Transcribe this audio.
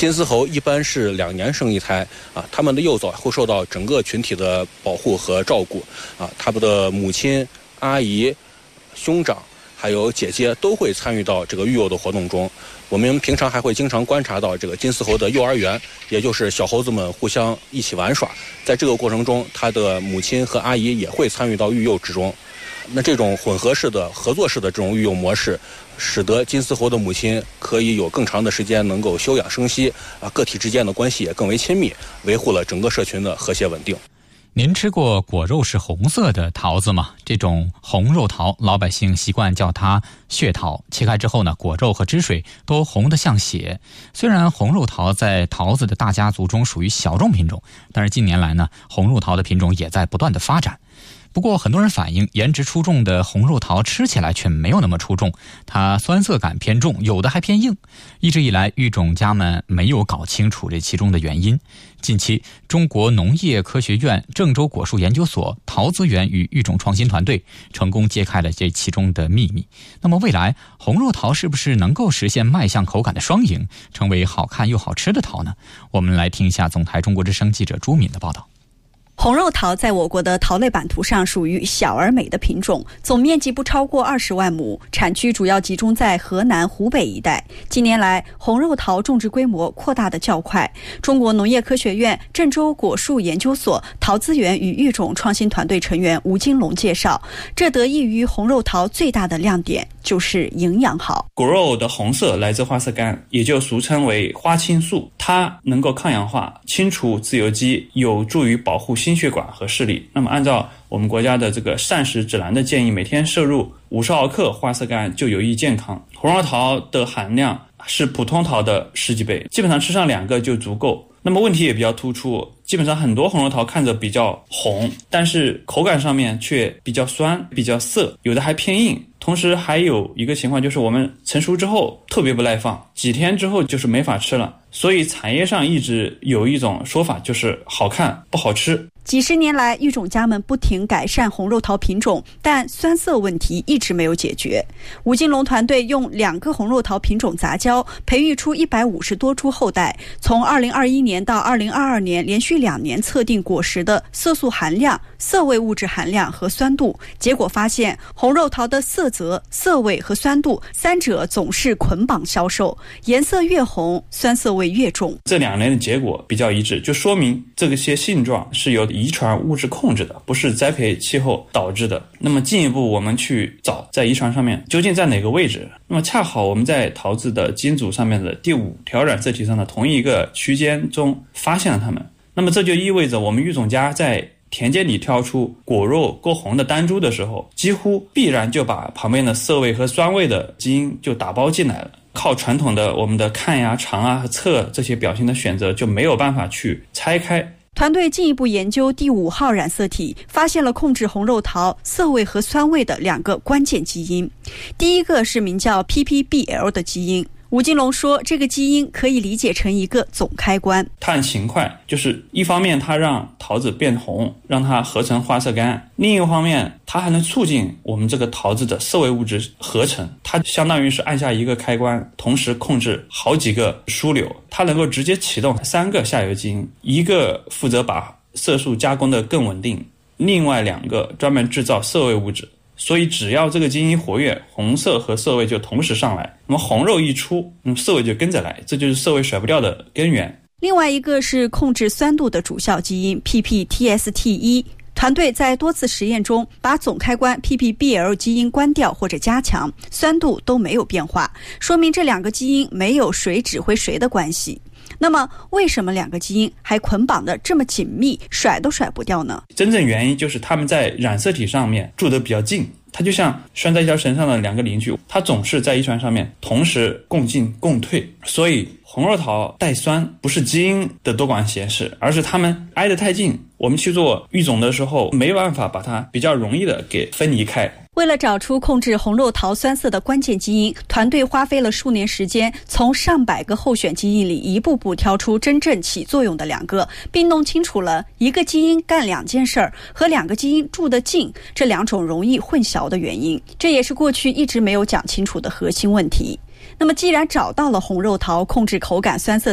金丝猴一般是2年生一胎啊，它们的幼崽会受到整个群体的保护和照顾啊，它们的母亲、阿姨、兄长还有姐姐都会参与到这个育幼的活动中。我们平常还会经常观察到这个金丝猴的幼儿园，也就是小猴子们互相一起玩耍，在这个过程中，它的母亲和阿姨也会参与到育幼之中。那这种混合式的、合作式的这种育幼模式，使得金丝猴的母亲可以有更长的时间能够休养生息啊，个体之间的关系也更为亲密，维护了整个社群的和谐稳定。 您吃过果肉是红色的桃子吗？这种红肉桃，老百姓习惯叫它血桃。切开之后呢，果肉和汁水都红得像血。虽然红肉桃在桃子的大家族中属于小众品种，但是近年来呢，红肉桃的品种也在不断的发展。不过很多人反映，颜值出众的红肉桃吃起来却没有那么出众，它酸涩感偏重，有的还偏硬。一直以来，育种家们没有搞清楚这其中的原因。近期，中国农业科学院郑州果树研究所桃资源与育种创新团队成功揭开了这其中的秘密。那么未来，红肉桃是不是能够实现卖相口感的双赢，成为好看又好吃的桃呢？我们来听一下总台中国之声记者朱敏的报道。 红肉桃在我国的桃类版图上属于小而美的品种，总面积不超过20万亩，产区主要集中在河南、湖北一带。近年来，红肉桃种植规模扩大的较快。中国农业科学院郑州果树研究所桃资源与育种创新团队成员吴金龙介绍，这得益于红肉桃最大的亮点就是营养好。 果肉的红色来自花色苷，也就俗称为花青素，它能够抗氧化、清除自由基，有助于保护心血管和视力。那么按照我们国家的这个膳食指南的建议，每天摄入50毫克花色苷就有益健康。红肉桃的含量是普通桃的10几倍，基本上吃上2个就足够。那么问题也比较突出，基本上很多红肉桃看着比较红，但是口感上面却比较酸、比较涩，有的还偏硬。同时还有一个情况，就是我们成熟之后特别不耐放，几天之后就是没法吃了。所以产业上一直有一种说法，就是好看不好吃。 几十年来，育种家们不停改善红肉桃品种，但酸涩问题一直没有解决。吴金龙团队用2个红肉桃品种杂交，培育出150多株后代。从2021年到2022年，连续2年测定果实的色素含量、涩味物质含量和酸度，结果发现红肉桃的色泽、涩味和酸度3者总是捆绑销售，颜色越红，酸涩味越重。 这2年的结果比较一致，就说明这些性状是由遗传物质控制的，不是栽培气候导致的。那么进一步我们去找在遗传上面究竟在哪个位置，那么恰好我们在桃子的基因组上面的第5条染色体上的同一个区间中发现了它们。那么这就意味着我们育种家在田间里挑出果肉够红的单株的时候，几乎必然就把旁边的涩味和酸味的基因就打包进来了。靠传统的我们的看呀、尝啊和测这些表情的选择就没有办法去拆开。 团队进一步研究第5号染色体，发现了控制红肉桃涩味和酸味的2个关键基因。第一个是名叫 PPBL 的基因。吴金龙说，这个基因可以理解成一个总开关。 它很勤快，就是一方面它让桃子变红，让它合成花色苷，另一个方面它还能促进我们这个桃子的涩味物质合成。它相当于是按下一个开关，同时控制好几个枢纽，它能够直接启动3个下游基因，一个负责把色素加工的更稳定，另外2个专门制造涩味物质。所以只要这个基因活跃，红色和涩味就同时上来，那么红肉一出，涩味就跟着来，这就是涩味甩不掉的根源。 另外一个是控制酸度的主效基因 PPTST1。团队在多次实验中把总开关 PPBL 基因关掉或者加强，酸度都没有变化，说明这2个基因没有谁指挥谁的关系。那么为什么2个基因还捆绑得这么紧密，甩都甩不掉呢？ 真正原因就是它们在染色体上面住得比较近，它就像拴在一条绳上的2个邻居，它总是在遗传上面同时共进共退。所以红肉桃带酸不是基因的多管闲事，而是它们挨得太近，我们去做育种的时候没办法把它比较容易的给分离开。 为了找出控制红肉桃酸涩的关键基因，团队花费了数年时间，从上百个候选基因里一步步挑出真正起作用的2个，并弄清楚了一个基因干2件事儿和2个基因住得近这2种容易混淆的原因。这也是过去一直没有讲清楚的核心问题。那么既然找到了红肉桃控制口感酸涩